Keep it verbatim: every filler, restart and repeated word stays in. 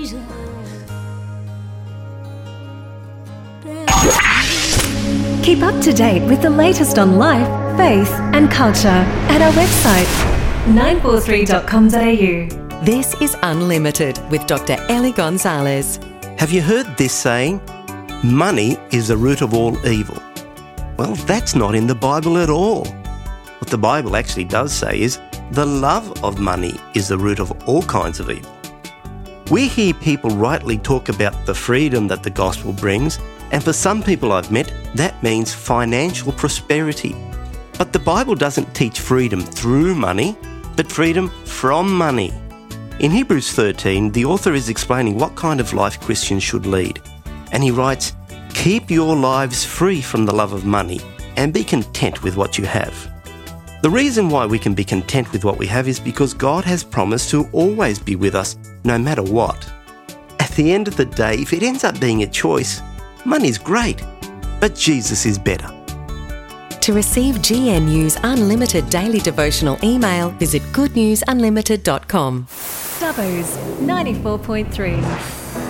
Keep up to date with the latest on life, faith and culture at our website nine four three dot com dot a u. This is Unlimited with Doctor Ellie Gonzalez. Have you heard this saying? Money is the root of all evil. Well, that's not in the Bible at all. What the Bible actually does say is the love of money is the root of all kinds of evil. We hear people rightly talk about the freedom that the gospel brings, and for some people I've met, that means financial prosperity. But the Bible doesn't teach freedom through money, but freedom from money. In Hebrews thirteen, the author is explaining what kind of life Christians should lead. And he writes, "Keep your lives free from the love of money and be content with what you have." The reason why we can be content with what we have is because God has promised to always be with us no matter what. At the end of the day, if it ends up being a choice, money's great, but Jesus is better. To receive G N U's unlimited daily devotional email, visit good news unlimited dot com. Dubbo's ninety-four point three.